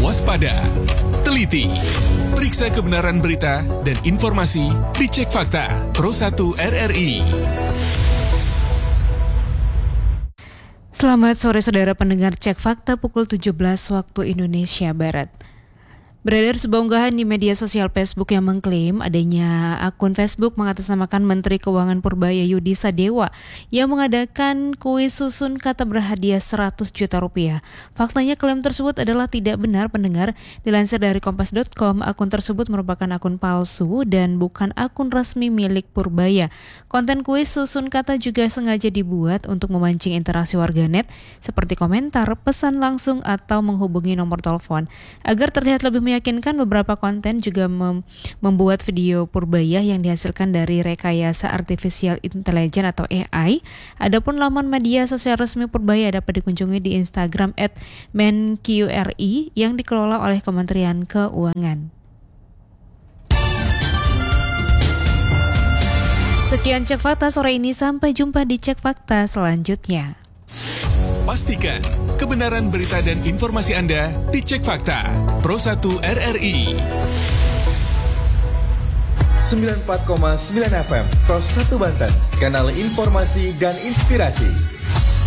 waspada, teliti, periksa kebenaran berita dan informasi di Cek Fakta Pro 1 RRI. Selamat sore saudara pendengar Cek Fakta pukul 17 waktu Indonesia Barat. Beredar sebuah unggahan di media sosial Facebook yang mengklaim adanya akun Facebook mengatasnamakan Menteri Keuangan Purbaya Yudi Sadewa yang mengadakan kuis susun kata berhadiah 100 juta rupiah. Faktanya klaim tersebut adalah tidak benar pendengar. Dilansir dari kompas.com, akun tersebut merupakan akun palsu dan bukan akun resmi milik Purbaya. Konten kuis susun kata juga sengaja dibuat untuk memancing interaksi warganet seperti komentar, pesan langsung atau menghubungi nomor telepon. Agar terlihat lebih meyakinkan, beberapa konten juga membuat video Purbaya yang dihasilkan dari rekayasa artificial intelligence atau AI. Adapun laman media sosial resmi Purbaya dapat dikunjungi di Instagram @menqri yang dikelola oleh Kementerian Keuangan. Sekian Cek Fakta sore ini, sampai jumpa di Cek Fakta selanjutnya. Pastikan kebenaran berita dan informasi Anda di Cek Fakta Pro 1 RRI 94,9 FM Pro 1 Banten, kanal informasi dan inspirasi.